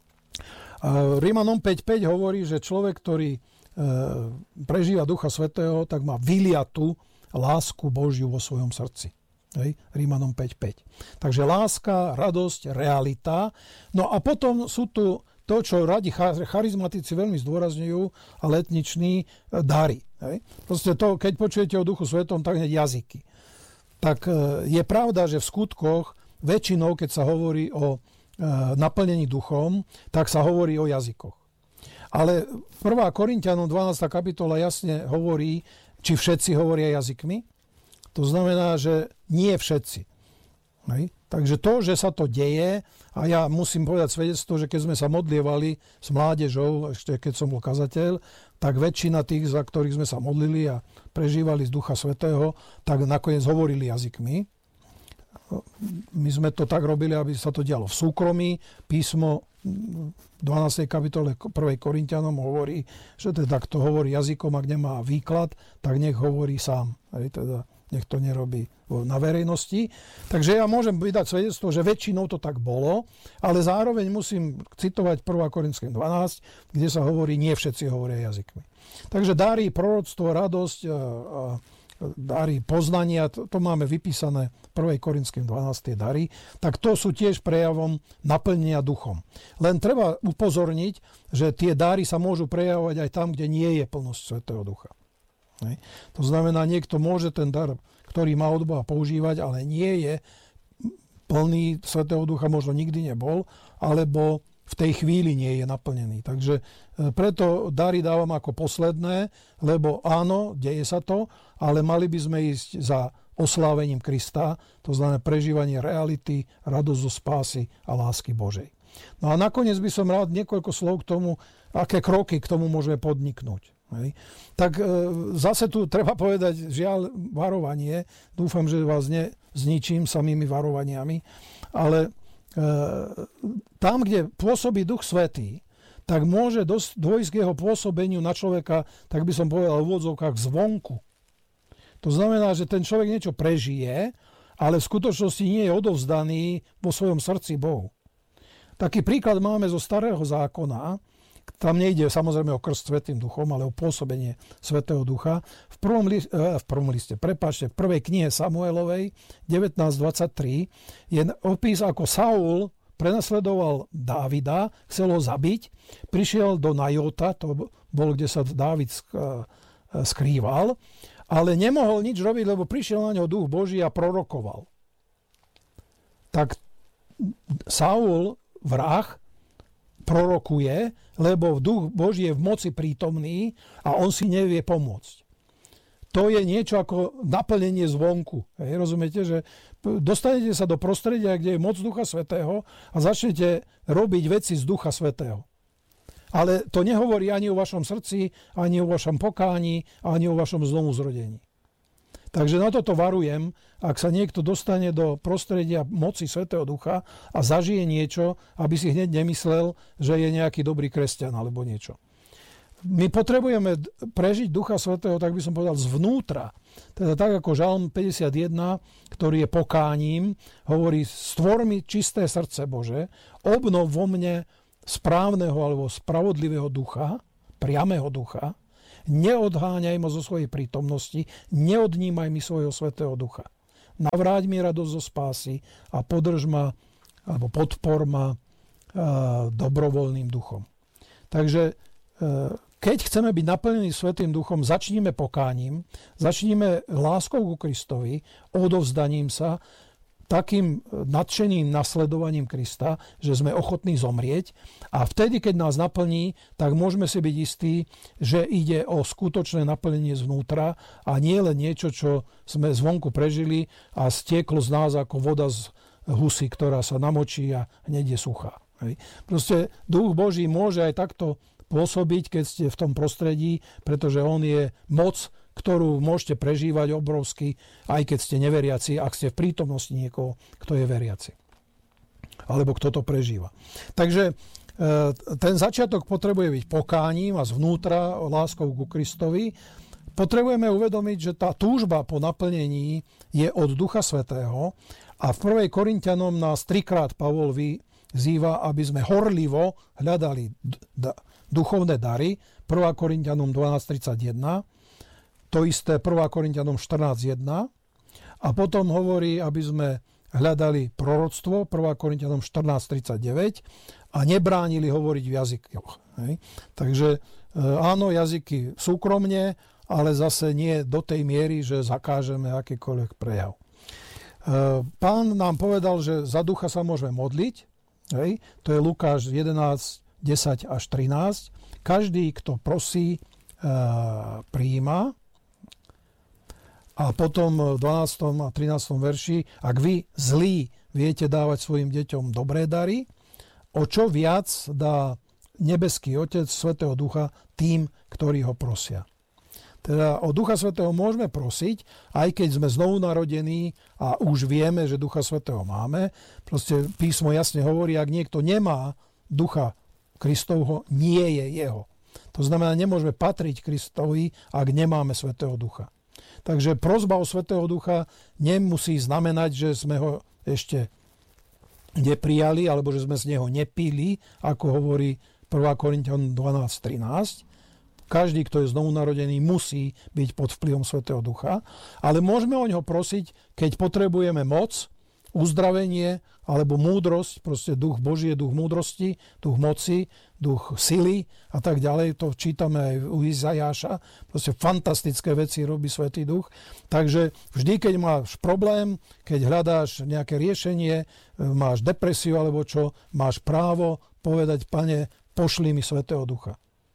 Rímanom päť päť hovorí, že človek, ktorý prežíva Ducha Svätého, tak má vyliatú lásku Božiu vo svojom srdci. Hej? Rímanom päť päť. Takže láska, radosť, realita. No a potom sú tu to, čo radi charizmatici veľmi zdôrazňujú, a letniční dary. Hej? Proste to, keď počujete o Duchu Svätom, tak hneď jazyky. Tak je pravda, že v skutkoch väčšinou, keď sa hovorí o naplnení duchom, tak sa hovorí o jazykoch. Ale prvá Korinťanom dvanásta kapitola jasne hovorí, či všetci hovoria jazykmi. To znamená, že nie všetci. Hej. Takže to, že sa to deje, a ja musím povedať svedectvo, že keď sme sa modlievali s mládežou, ešte keď som bol kazateľ, tak väčšina tých, za ktorých sme sa modlili a prežívali z Ducha Svätého, tak nakoniec hovorili jazykmi. My sme to tak robili, aby sa to dialo v súkromí. Písmo v dvanástej kapitole prvej Korinťanom hovorí, že teda kto hovorí jazykom, ak nemá výklad, tak nech hovorí sám. Hej, teda nech to nerobí na verejnosti. Takže ja môžem vydať svedectvo, že väčšinou to tak bolo, ale zároveň musím citovať prvá Korinským dvanásť, kde sa hovorí, nie všetci hovoria jazykmi. Takže dáry, proroctvo, radosť a, a dary poznania, to, to máme vypísané v prvej Korinským dvanásť dary, tak to sú tiež prejavom naplnenia duchom. Len treba upozorniť, že tie dary sa môžu prejavovať aj tam, kde nie je plnosť Svätého Ducha. Hej. To znamená, niekto môže ten dar, ktorý má od Boha, používať, ale nie je plný Svätého Ducha, možno nikdy nebol, alebo v tej chvíli nie je naplnený. Takže preto dary dávam ako posledné, lebo áno, deje sa to, ale mali by sme ísť za oslávením Krista, to znamená prežívanie reality, radosť zo spásy a lásky Božej. No a nakoniec by som rád niekoľko slov k tomu, aké kroky k tomu môžeme podniknúť. Hej. Tak e, zase tu treba povedať, žiaľ, varovanie. Dúfam, že vás nezničím samými varovaniami, ale tam, kde pôsobí Duch Svätý, tak môže dôjsť k jeho pôsobeniu na človeka, tak by som povedal v úvodzovkách, zvonku. To znamená, že ten človek niečo prežije, ale v skutočnosti nie je odovzdaný vo svojom srdci Bohu. Taký príklad máme zo Starého zákona. Tam nejde samozrejme o krst Svätým Duchom, ale o pôsobenie Svätého Ducha. V prvom, li- eh, v prvom liste, prepáčte, v prvej knihe Samuelovej devätnásť dvadsaťtri je opis, ako Saul prenasledoval Dávida, chcel ho zabiť, prišiel do Najota, to bol, kde sa Dávid skrýval, ale nemohol nič robiť, lebo prišiel na ňo Duch Boží a prorokoval. Tak Saul, vrah, prorokuje, lebo Duch Boží je v moci prítomný a on si nevie pomôcť. To je niečo ako naplnenie zvonku. Hej, rozumiete, že dostanete sa do prostredia, kde je moc Ducha Svätého a začnete robiť veci z Ducha Svätého. Ale to nehovorí ani o vašom srdci, ani o vašom pokáni, ani o vašom znovuzrodení. Takže na toto varujem, ak sa niekto dostane do prostredia moci Svätého Ducha a zažije niečo, aby si hneď nemyslel, že je nejaký dobrý kresťan alebo niečo. My potrebujeme prežiť Ducha Svätého, tak by som povedal, zvnútra. Teda tak ako Žalm päťdesiatjeden, ktorý je pokáním, hovorí, stvor mi čisté srdce Bože, obnov vo mne správneho alebo spravodlivého ducha, priamého ducha, neodháňaj ma zo svojej prítomnosti, neodnímaj mi svojho svätého ducha. Navráť mi radosť zo spásy a podrž ma, alebo podpor ma e, dobrovoľným duchom. Takže e, keď chceme byť naplnení Svätým duchom, začníme pokáním, začníme láskou ku Kristovi, odovzdaním sa, takým nadšeným nasledovaním Krista, že sme ochotní zomrieť. A vtedy, keď nás naplní, tak môžeme si byť istí, že ide o skutočné naplnenie zvnútra a nie len niečo, čo sme zvonku prežili a stieklo z nás ako voda z husy, ktorá sa namočí a hneď je suchá. Hej. Proste Duch Boží môže aj takto pôsobiť, keď ste v tom prostredí, pretože on je moc, ktorú môžete prežívať obrovsky, aj keď ste neveriaci, ak ste v prítomnosti niekoho, kto je veriaci. Alebo kto to prežíva. Takže ten začiatok potrebuje byť pokáním a zvnútra láskou ku Kristovi. Potrebujeme uvedomiť, že tá túžba po naplnení je od Ducha Svätého a v prvej Korinťanom nás trikrát Pavol vyzýva, aby sme horlivo hľadali d- duchovné dary. prvá Korinťanom dvanásť tridsaťjeden, to isté prvá Korinťanom štrnásť jeden a potom hovorí, aby sme hľadali proroctvo, prvá Korinťanom štrnásť tridsaťdeväť a nebránili hovoriť v jazykoch. Hej. Takže áno, jazyky súkromne, ale zase nie do tej miery, že zakážeme akýkoľvek prejav. Pán nám povedal, že za ducha sa môžeme modliť. Hej. To je Lukáš jedenásť desať až trinásť. Každý, kto prosí, prijíma. A potom v dvanástom a trinástom verši, ak vy zlí viete dávať svojim deťom dobré dary, o čo viac dá nebeský Otec Svätého Ducha tým, ktorí ho prosia. Teda o Ducha Svätého môžeme prosiť, aj keď sme znovu narodení a už vieme, že Ducha Svätého máme. Proste písmo jasne hovorí, ak niekto nemá Ducha Kristovho, nie je jeho. To znamená, nemôžeme patriť Kristovi, ak nemáme Svätého Ducha. Takže prosba o Svätého Ducha nemusí znamenať, že sme ho ešte neprijali, alebo že sme z neho nepili, ako hovorí prvá Korinťanom dvanásť trinásť. Každý, kto je znovu narodený, musí byť pod vplyvom Svätého Ducha. Ale môžeme o ňo prosiť, keď potrebujeme moc, uzdravenie alebo múdrosť, proste duch Boží je duch múdrosti, duch moci, duch sily a tak ďalej. To čítame aj u Izajáša. Proste fantastické veci robí Svätý Duch. Takže vždy, keď máš problém, keď hľadáš nejaké riešenie, máš depresiu alebo čo, máš právo povedať, Pane, pošli mi Svätého Ducha.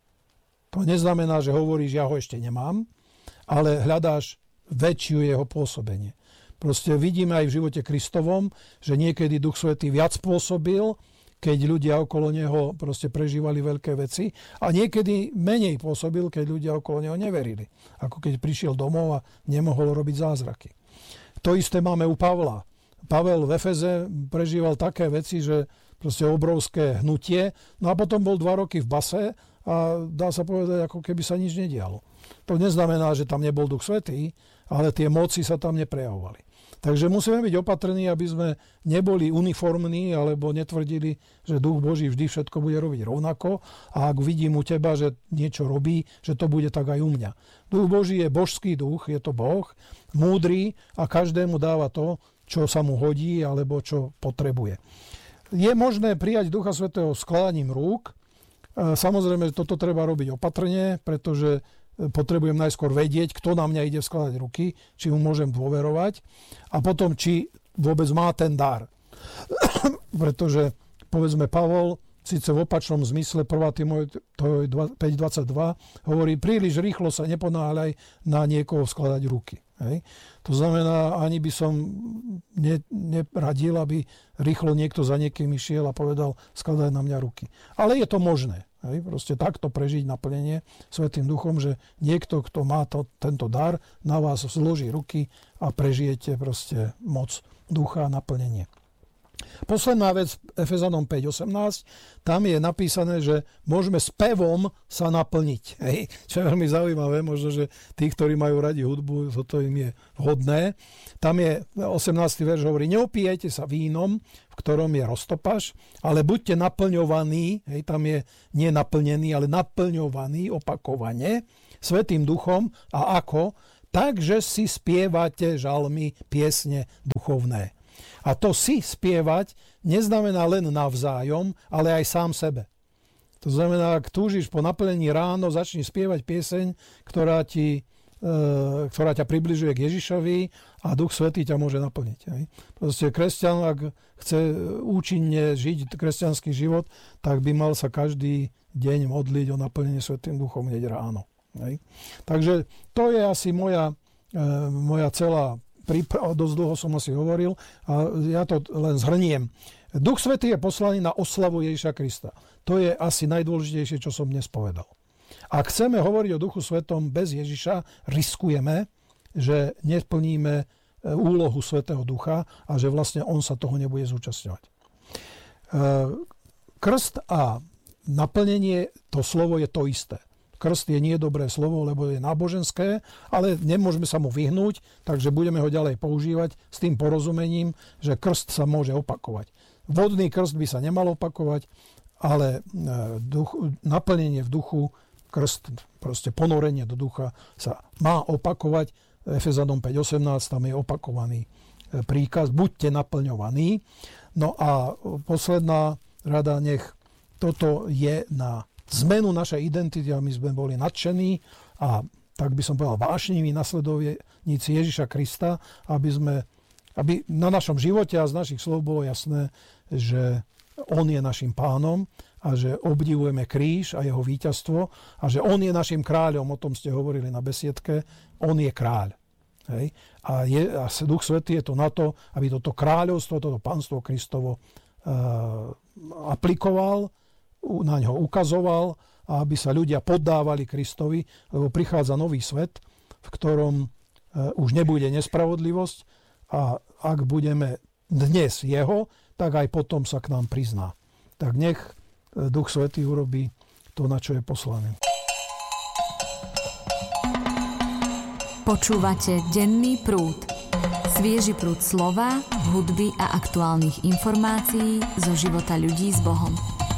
To neznamená, že hovoríš, ja ho ešte nemám, ale hľadáš väčšiu jeho pôsobenie. Proste vidíme aj v živote Kristovom, že niekedy Duch Svätý viac pôsobil, keď ľudia okolo neho proste prežívali veľké veci a niekedy menej pôsobil, keď ľudia okolo neho neverili. Ako keď prišiel domov a nemohol robiť zázraky. To isté máme u Pavla. Pavel v Efeze prežíval také veci, že proste obrovské hnutie, no a potom bol dva roky v base a dá sa povedať, ako keby sa nič nedialo. To neznamená, že tam nebol Duch Svätý, ale tie moci sa tam neprejavovali. Takže musíme byť opatrní, aby sme neboli uniformní alebo netvrdili, že Duch Boží vždy všetko bude robiť rovnako a ak vidím u teba, že niečo robí, že to bude tak aj u mňa. Duch Boží je božský duch, je to Boh, múdry a každému dáva to, čo sa mu hodí alebo čo potrebuje. Je možné prijať Ducha Svätého skladaním rúk. Samozrejme, toto treba robiť opatrne, pretože potrebujem najskôr vedieť, kto na mňa ide skladať ruky, či mu môžem dôverovať a potom, či vôbec má ten dar. Pretože, povedzme, Pavol, síce v opačnom zmysle, prvá Timoteovi päť dvadsaťdva, hovorí, príliš rýchlo sa neponáhľaj na niekoho skladať ruky. Hej. To znamená, ani by som ne, neradil, aby rýchlo niekto za niekým išiel a povedal, skladaj na mňa ruky. Ale je to možné. Hej. Proste takto prežiť naplnenie Svätým Duchom, že niekto, kto má to, tento dar, na vás zloží ruky a prežijete proste moc ducha a naplnenie. Posledná vec, Efezanom päť osemnásť, tam je napísané, že môžeme spevom sa naplniť. Hej. Čo je veľmi zaujímavé, možno, že tí, ktorí majú radi hudbu, toto im je vhodné. Tam je osemnásty verš hovorí, neopíjajte sa vínom, v ktorom je roztopaš, ale buďte naplňovaní, hej, tam je nie naplnený, ale naplňovaní opakovane, Svätým Duchom a ako? Takže si spievate žalmy, piesne duchovné. A to si spievať neznamená len navzájom, ale aj sám sebe. To znamená, ak túžiš po naplnení ráno, začni spievať pieseň, ktorá, ti, e, ktorá ťa približuje k Ježišovi a Duch Svätý ťa môže naplniť. Hej. Proste kresťan, ak chce účinne žiť kresťanský život, tak by mal sa každý deň modliť o naplnenie Svätým Duchom hneď ráno. Hej. Takže to je asi moja, e, moja celá príprava, dosť dlho som asi hovoril a ja to len zhrniem. Duch Svätý je poslaný na oslavu Ježiša Krista. To je asi najdôležitejšie, čo som dnes povedal. Ak chceme hovoriť o Duchu Svätom bez Ježiša, riskujeme, že nesplníme úlohu Svätého Ducha a že vlastne on sa toho nebude zúčastňovať. Krst a naplnenie, to slovo je to isté. Krst je nie dobré slovo, lebo je náboženské, ale nemôžeme sa mu vyhnúť, takže budeme ho ďalej používať s tým porozumením, že krst sa môže opakovať. Vodný krst by sa nemal opakovať, ale duch, naplnenie v duchu, krst, proste ponorenie do ducha sa má opakovať. Efezanom päť osemnásť, tam je opakovaný príkaz, buďte naplňovaní. No a posledná rada, nech toto je na zmenu našej identity, a my sme boli nadšení a tak by som povedal vášniví nasledovníci Ježiša Krista, aby sme, aby na našom živote a z našich slov bolo jasné, že on je našim pánom a že obdivujeme kríž a jeho víťazstvo a že on je našim kráľom, o tom ste hovorili na besiedke, on je kráľ. Hej? A, je, a Duch Svätý je to na to, aby toto kráľovstvo, toto pánstvo Kristovo uh, aplikoval, na ňo ukazoval a aby sa ľudia poddávali Kristovi, lebo prichádza nový svet, v ktorom e, už nebude nespravodlivosť a ak budeme dnes jeho, tak aj potom sa k nám prizná. Tak nech Duch Svätý urobí to, na čo je poslaný. Počúvate Denný prúd. Svieži prúd slova, hudby a aktuálnych informácií zo života ľudí s Bohom.